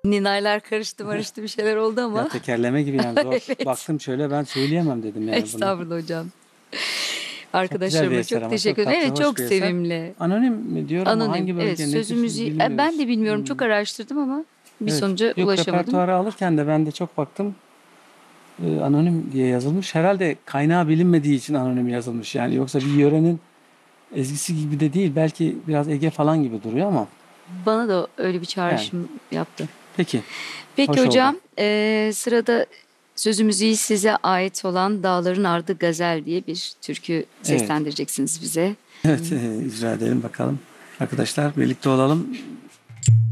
Ninaylar karıştı marıştı bir şeyler oldu Ya ama. tekerleme gibi yani zor. Evet. Baktım şöyle ben söyleyemem dedim yani bunu. Estağfurullah hocam. Çok güzel bir Arkadaşlarıma eser çok ama çok teşekkür ederim. tatlı, Evet, hoş çok bir eser. sevimli. Anonim mi diyor ama Anonim. hangi Evet, bölge nedir sözümüzü ben bilmiyoruz. de bilmiyorum. Çok araştırdım ama bir Evet. sonuca Yok, ulaşamadım. repertuarı alırken de ben de çok baktım. Anonim diye yazılmış. Herhalde kaynağı bilinmediği için anonim yazılmış. Yani yoksa bir yörenin ezgisi gibi de değil. Belki biraz Ege falan gibi duruyor ama Bana da öyle bir yani. çağrışım yaptı. Peki. Peki Hoş oldu. hocam, sırada sözümüzü size ait olan Dağların Ardı Gazel diye bir türkü Evet. seslendireceksiniz bize. Evet, icra edelim bakalım. Arkadaşlar birlikte olalım.